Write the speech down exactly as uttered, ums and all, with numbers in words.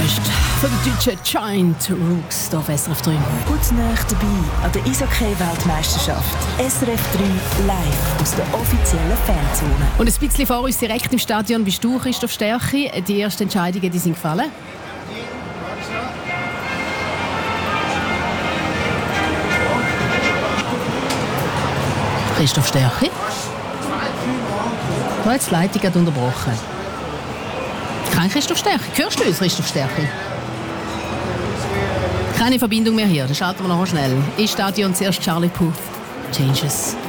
Neueste von der deutschen Giant Rooks hier auf S R F drei. Gut nah dabei an der Eishockey-Weltmeisterschaft. S R F drei live aus der offiziellen Fanzone. Und ein bisschen vor uns direkt im Stadion bist du, Christoph Stärchi. Die ersten Entscheidungen die sind gefallen. Christoph Stärchi. Du hast die Leitung gerade unterbrochen. Kein Christoph Stärchi. Hörst du uns, Christoph Stärchi? Keine Verbindung mehr hier. Dann schalten wir noch schnell. Im Stadion zuerst Charlie Puth. Changes.